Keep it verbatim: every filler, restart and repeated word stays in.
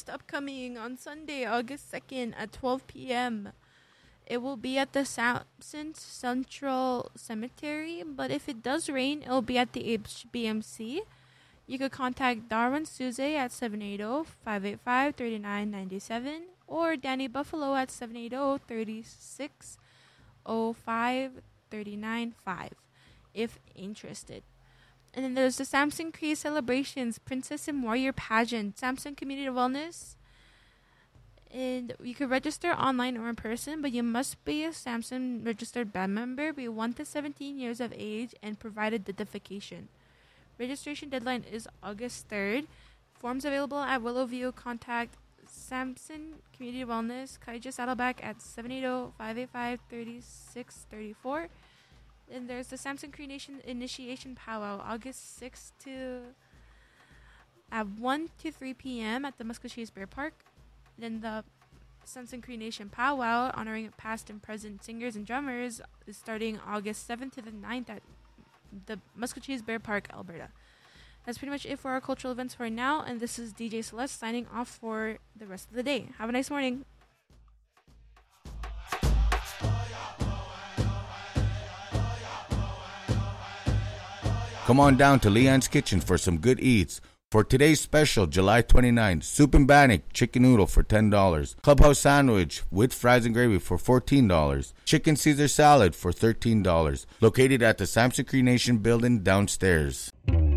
next upcoming on Sunday, August second at twelve p.m. It will be at the Sampson Central Cemetery, but if it does rain, it will be at the H B M C. You could contact Darwin Suze at seven eight zero, five eight five, three nine nine seven or Danny Buffalo at seven eight zero, three six zero five, three nine five if interested. And then there's the Samson Cree Celebrations Princess and Warrior Pageant, Samson Community Wellness. And you can register online or in person, but you must be a Samson registered band member, be one to seventeen years of age, and provide identification. Registration deadline is August third. Forms available at Willowview. Contact Samson Community Wellness, Kaija Saddleback at seven eight zero, five eight five, three six three four. And there's the Samson Cree Nation Initiation Powwow, August sixth to at one to three p.m. at the Muscatine Bear Park. Then the Samson Cree Nation Powwow, honoring past and present singers and drummers, is starting August seventh to the ninth at the Muscatine Bear Park, Alberta. That's pretty much it for our cultural events for now, and this is D J Celeste signing off for the rest of the day. Have a nice morning. Come on down to Leon's Kitchen for some good eats. For today's special, July twenty-ninth, soup and bannock chicken noodle for ten dollars. Clubhouse sandwich with fries and gravy for fourteen dollars. Chicken Caesar salad for thirteen dollars. Located at the Samson Cree Nation building downstairs.